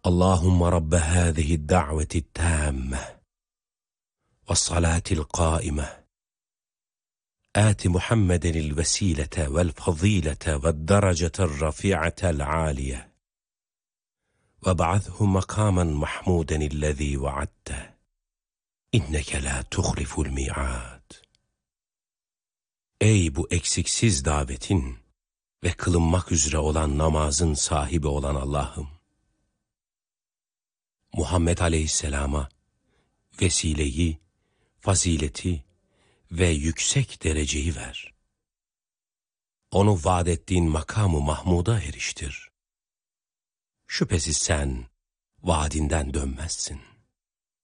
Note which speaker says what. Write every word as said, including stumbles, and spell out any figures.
Speaker 1: اللهم رب هذه الدعوة التامة والصلاة القائمة آت محمدا الوسيلة والفضيلة والدرجة الرفيعة العالية وابعثه مقاما محمودا الذي وعدته إنك لا تخلف الميعاد. Ey bu eksiksiz davetin ve kılınmak üzere olan namazın sahibi olan Allah'ım, Muhammed Aleyhisselam'a vesileyi, fazileti ve yüksek dereceyi ver. Onu vaad ettiğin makamı Mahmud'a eriştir. Şüphesiz sen vaadinden dönmezsin.